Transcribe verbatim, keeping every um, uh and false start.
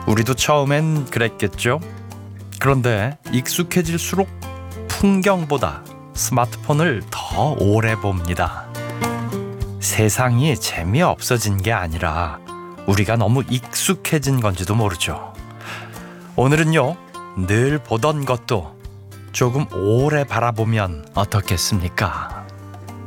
우리도 처음엔 그랬겠죠? 그런데 익숙해질수록 풍경보다 스마트폰을 더 오래 봅니다. 세상이 재미없어진 게 아니라 우리가 너무 익숙해진 건지도 모르죠. 오늘은요, 늘 보던 것도 조금 오래 바라보면 어떻겠습니까?